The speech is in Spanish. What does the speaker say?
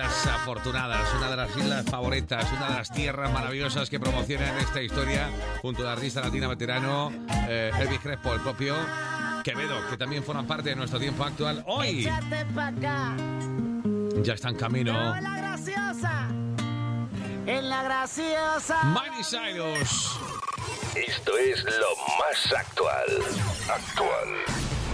islas afortunadas, una de las islas favoritas, una de las tierras maravillosas que promocionan esta historia junto al artista latino veterano Elvis Crespo, el propio Quevedo, que también forman parte de nuestro tiempo actual. Hoy ya está en camino en la graciosa Miley Cyrus. Esto es lo más actual.